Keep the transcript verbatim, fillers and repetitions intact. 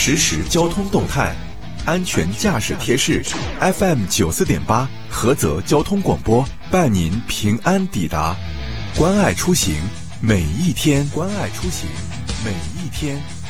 实时交通动态，安全驾驶贴士 F M 九四点八菏泽交通广播伴您平安抵达，关爱出行每一天，关爱出行每一天。